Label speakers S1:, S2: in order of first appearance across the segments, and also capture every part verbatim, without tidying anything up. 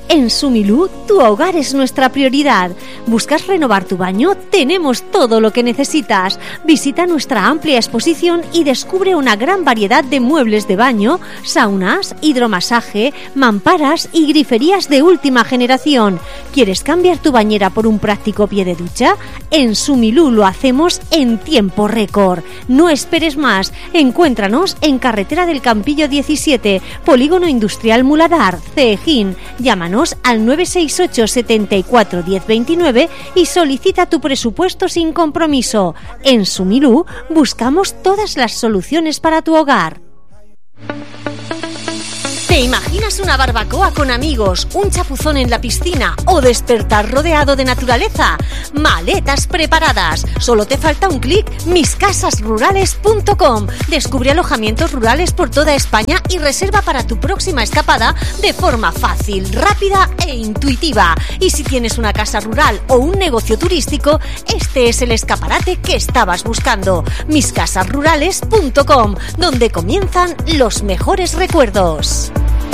S1: En Sumilú, tu hogar es nuestra prioridad. ¿Buscas renovar tu baño? Tenemos todo lo que necesitas. Visita nuestra amplia exposición y descubre una gran variedad de muebles de baño, saunas, hidromasaje, mamparas y griferías de última generación. ¿Quieres cambiar tu bañera por un práctico pie de ducha? En Sumilú lo hacemos en tiempo récord. No esperes más. Encuéntranos en Carretera del Campillo diecisiete, Polígono Industrial Muladar, Cejín. Llámanos al nueve seis ocho setenta y cuatro diez veintinueve y solicita tu presupuesto sin compromiso. En Sumilú buscamos todas las soluciones para tu hogar. ¿Te imaginas una barbacoa con amigos, un chapuzón en la piscina o despertar rodeado de naturaleza? Maletas preparadas. Solo te falta un clic. mis casas rurales punto com. Descubre alojamientos rurales por toda España y reserva para tu próxima escapada de forma fácil, rápida e intuitiva. Y si tienes una casa rural o un negocio turístico, este es el escaparate que estabas buscando. mis casas rurales punto com, donde comienzan los mejores recuerdos.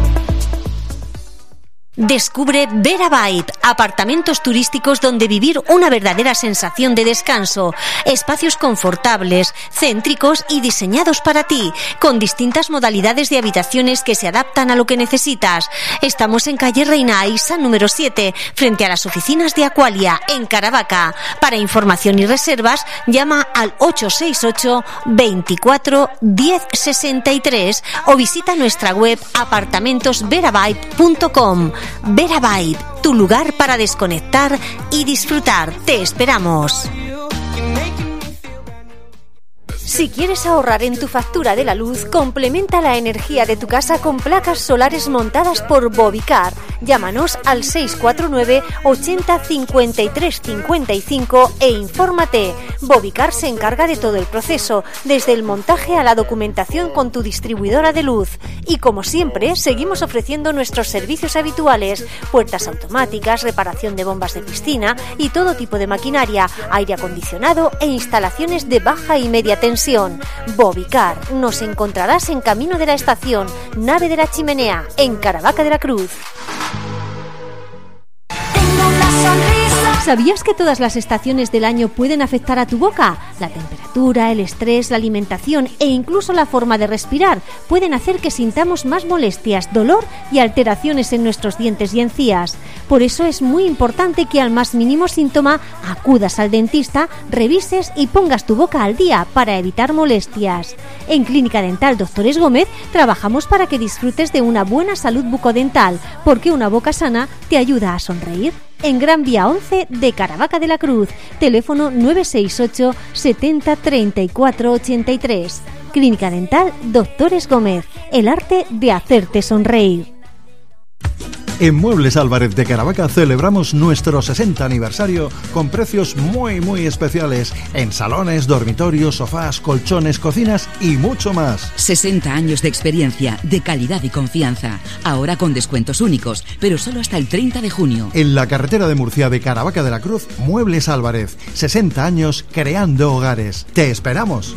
S1: Descubre Verabyte, apartamentos turísticos donde vivir una verdadera sensación de descanso, espacios confortables, céntricos y diseñados para ti, con distintas modalidades de habitaciones que se adaptan a lo que necesitas. Estamos en calle Reina Aisa número siete, frente a las oficinas de Aqualia, en Caravaca. Para información y reservas, llama al ocho seis ocho veinticuatro diez sesenta y tres o visita nuestra web apartamentos verabyte punto com. Verabyte, tu lugar para desconectar y disfrutar. Te esperamos. Si quieres ahorrar en tu factura de la luz, complementa la energía de tu casa con placas solares montadas por Bovicar. Llámanos al seis cuatro nueve ochenta cincuenta y tres cincuenta y cinco e infórmate. Bovicar se encarga de todo el proceso, desde el montaje a la documentación con tu distribuidora de luz. Y como siempre, seguimos ofreciendo nuestros servicios habituales: puertas automáticas, reparación de bombas de piscina y todo tipo de maquinaria, aire acondicionado e instalaciones de baja y media tensión. Bovicar. Nos encontrarás en Camino de la Estación, Nave de la Chimenea, en Caravaca de la Cruz. ¿Sabías que todas las estaciones del año pueden afectar a tu boca? La temperatura, el estrés, la alimentación e incluso la forma de respirar pueden hacer que sintamos más molestias, dolor y alteraciones en nuestros dientes y encías. Por eso es muy importante que al más mínimo síntoma acudas al dentista, revises y pongas tu boca al día para evitar molestias. En Clínica Dental Doctores Gómez trabajamos para que disfrutes de una buena salud bucodental, porque una boca sana te ayuda a sonreír. En Gran Vía once de Caravaca de la Cruz, teléfono nueve seis ocho setenta treinta y cuatro ochenta y tres. Clínica Dental Doctores Gómez, el arte de hacerte sonreír.
S2: En Muebles Álvarez de Caravaca celebramos nuestro sesenta aniversario con precios muy muy especiales en salones, dormitorios, sofás, colchones, cocinas y mucho más.
S3: sesenta años de experiencia, de calidad y confianza. Ahora con descuentos únicos, pero solo hasta el treinta de junio.
S2: En la carretera de Murcia de Caravaca de la Cruz, Muebles Álvarez. sesenta años creando hogares. ¡Te esperamos!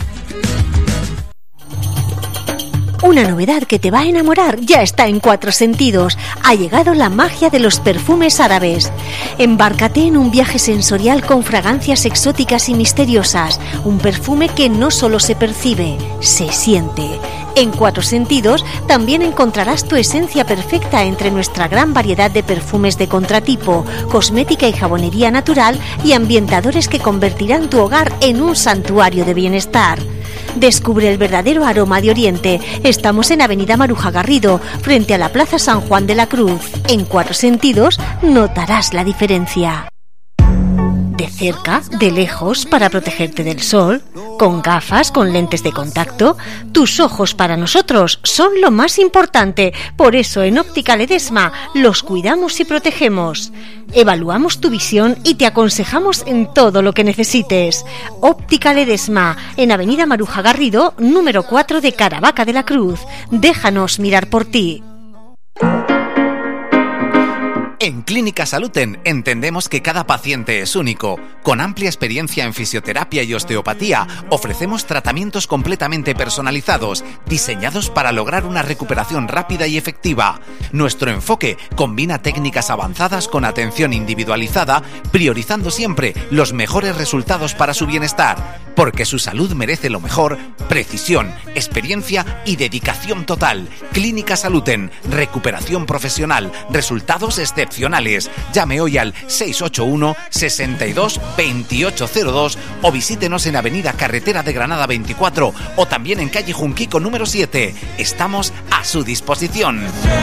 S1: Una novedad que te va a enamorar ya está en Cuatro Sentidos. Ha llegado la magia de los perfumes árabes. Embárcate en un viaje sensorial con fragancias exóticas y misteriosas. Un perfume que no solo se percibe, se siente. En Cuatro Sentidos también encontrarás tu esencia perfecta entre nuestra gran variedad de perfumes de contratipo, cosmética y jabonería natural y ambientadores que convertirán tu hogar en un santuario de bienestar. Descubre el verdadero aroma de Oriente. Estamos en Avenida Maruja Garrido, frente a la Plaza San Juan de la Cruz. En Cuatro Sentidos notarás la diferencia. De cerca, de lejos, para protegerte del sol, con gafas, con lentes de contacto. Tus ojos para nosotros son lo más importante. Por eso en Óptica Ledesma los cuidamos y protegemos. Evaluamos tu visión y te aconsejamos en todo lo que necesites. Óptica Ledesma, en Avenida Maruja Garrido, número cuatro de Caravaca de la Cruz. Déjanos mirar por ti.
S4: En Clínica Saluten entendemos que cada paciente es único. Con amplia experiencia en fisioterapia y osteopatía, ofrecemos tratamientos completamente personalizados, diseñados para lograr una recuperación rápida y efectiva. Nuestro enfoque combina técnicas avanzadas con atención individualizada, priorizando siempre los mejores resultados para su bienestar. Porque su salud merece lo mejor, precisión, experiencia y dedicación total. Clínica Saluten, recuperación profesional, resultados excepcionales. Llame hoy al seis ocho uno, sesenta y dos, veintiocho cero dos o visítenos en Avenida Carretera de Granada veinticuatro o también en calle Junquico número siete. Estamos a su disposición.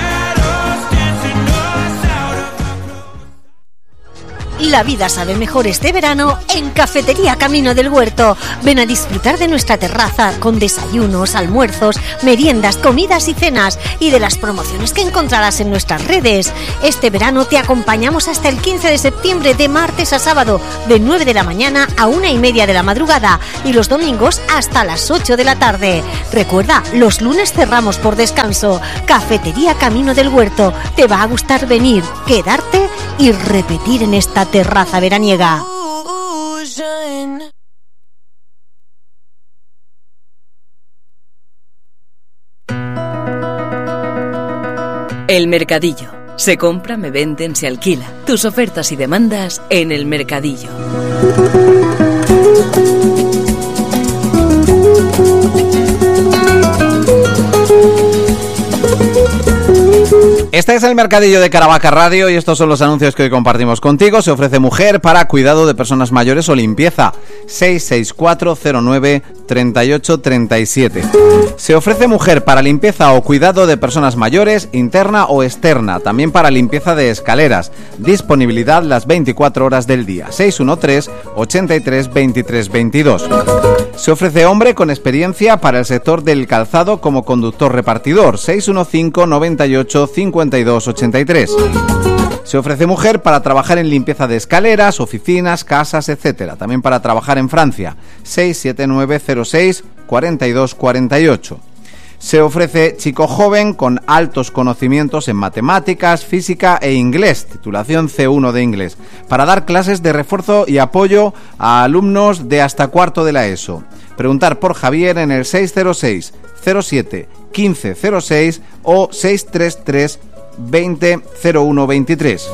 S1: La vida sabe mejor este verano en Cafetería Camino del Huerto. Ven a disfrutar de nuestra terraza con desayunos, almuerzos, meriendas, comidas y cenas y de las promociones que encontrarás en nuestras redes. Este verano te acompañamos hasta el quince de septiembre de martes a sábado de nueve de la mañana a una y media de la madrugada y los domingos hasta las ocho de la tarde. Recuerda, los lunes cerramos por descanso. Cafetería Camino del Huerto. Te va a gustar venir, quedarte y repetir en esta terraza veraniega.
S5: El Mercadillo. Se compra, me venden, se alquila. Tus ofertas y demandas en El Mercadillo.
S6: Este es el Mercadillo de Caravaca Radio y estos son los anuncios que hoy compartimos contigo. Se ofrece mujer para cuidado de personas mayores o limpieza. seis seis cuatro cero nueve, tres ocho tres siete. Se ofrece mujer para limpieza o cuidado de personas mayores, interna o externa. También para limpieza de escaleras. Disponibilidad las veinticuatro horas del día. seis uno tres, ochenta y tres, veintitrés veintidós. Se ofrece hombre con experiencia para el sector del calzado como conductor repartidor. seis uno cinco, noventa y ocho, cincuenta y dos ochenta y tres. Se ofrece mujer para trabajar en limpieza de escaleras, oficinas, casas, etcétera. También para trabajar en Francia. seis siete nueve cero seis, cuarenta y dos cuarenta y ocho. Se ofrece chico joven con altos conocimientos en matemáticas, física e inglés, titulación C uno de inglés, para dar clases de refuerzo y apoyo a alumnos de hasta cuarto de la ESO. Preguntar por Javier en el seis cero seis, cero siete, quince cero seis o seis tres tres, veinte, cero uno veintitrés.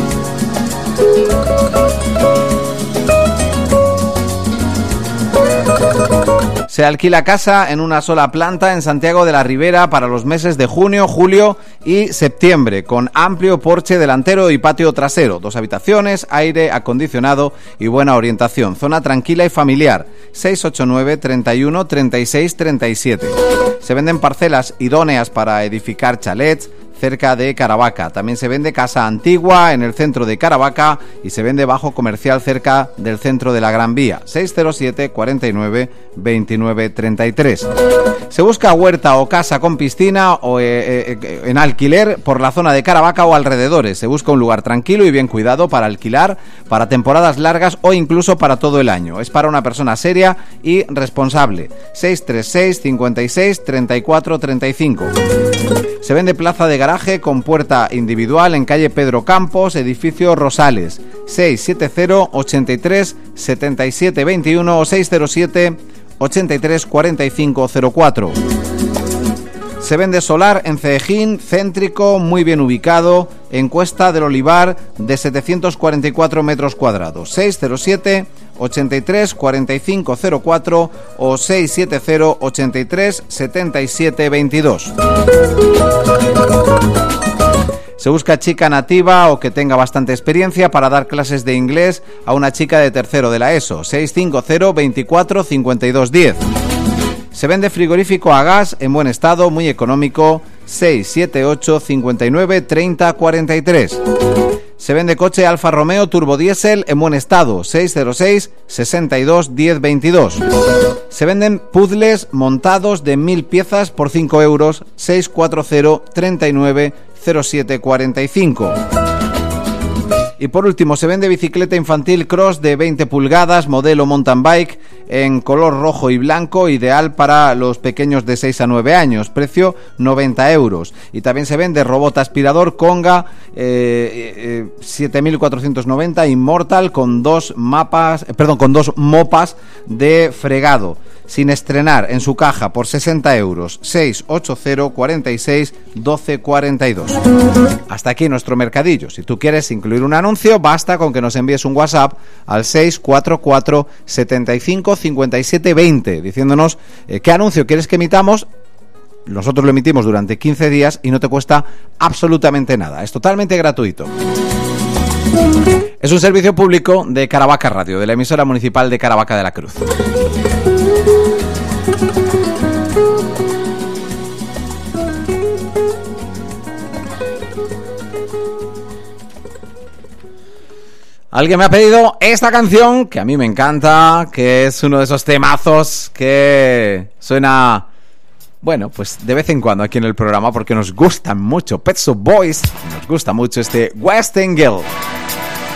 S6: Se alquila casa en una sola planta en Santiago de la Ribera para los meses de junio, julio y septiembre, con amplio porche delantero y patio trasero, dos habitaciones, aire acondicionado y buena orientación, zona tranquila y familiar. seis ocho nueve, treinta y uno, treinta y seis, treinta y siete. Se venden parcelas idóneas para edificar chalets cerca de Caravaca. También se vende casa antigua en el centro de Caravaca y se vende bajo comercial cerca del centro de la Gran Vía. seis cero siete, cuarenta y nueve, veintinueve treinta y tres. Se busca huerta o casa con piscina o eh, eh, en alquiler por la zona de Caravaca o alrededores. Se busca un lugar tranquilo y bien cuidado para alquilar, para temporadas largas o incluso para todo el año. Es para una persona seria y responsable. seis tres seis, cincuenta y seis, treinta y cuatro treinta y cinco. Se vende plaza de garaje con puerta individual en calle Pedro Campos, edificio Rosales. seis siete cero, ochenta y tres, setenta y siete veintiuno o seis cero siete, ochenta y tres, cuarenta y cinco cero cuatro. Se vende solar en Ceejín, céntrico, muy bien ubicado, en Cuesta del Olivar, de setecientos cuarenta y cuatro metros cuadrados. seis cero siete, ochenta y tres, cuarenta y cinco cero cuatro o seis siete cero, ochenta y tres, setenta y siete veintidós. Se busca chica nativa o que tenga bastante experiencia para dar clases de inglés a una chica de tercero de la ESO. seis cinco cero, veinticuatro, cincuenta y dos diez. Se vende frigorífico a gas en buen estado, muy económico. seis siete ocho, cincuenta y nueve, treinta, cuarenta y tres. Se vende coche Alfa Romeo Turbo Diesel en buen estado. seis cero seis, sesenta y dos, diez veintidós. Se venden puzzles montados de mil piezas por cinco euros. seis cuatro cero, treinta y nueve, cero siete cuarenta y cinco. Y por último, se vende bicicleta infantil cross de veinte pulgadas, modelo mountain bike, en color rojo y blanco, ideal para los pequeños de seis a nueve años, precio noventa euros. Y también se vende robot aspirador Conga eh, eh, siete mil cuatrocientos noventa Immortal con dos mapas, eh, perdón, con dos mopas de fregado, sin estrenar, en su caja, por sesenta euros. Seis ocho cero cuarenta y seis doce cuarenta y dos. Hasta aquí nuestro mercadillo. Si tú quieres incluir un anuncio, basta con que nos envíes un WhatsApp al seis cuatro cuatro setenta y cinco cincuenta y siete veinte diciéndonos eh, qué anuncio quieres que emitamos. Nosotros lo emitimos durante quince días y no te cuesta absolutamente nada. Es totalmente gratuito. Es un servicio público de Caravaca Radio, de la emisora municipal de Caravaca de la Cruz. Alguien me ha pedido esta canción, que a mí me encanta, que es uno de esos temazos que suena, bueno, pues de vez en cuando aquí en el programa, porque nos gustan mucho Pet Shop Boys, nos gusta mucho este West End Girl.